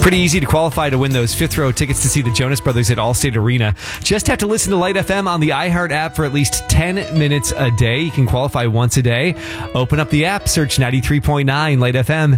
Pretty easy to qualify to win those fifth row tickets to see the Jonas Brothers at Allstate Arena. Just have to listen to Light FM on the iHeart app for at least 10 minutes a day. You can qualify once a day. Open up the app, search 93.9 Light FM.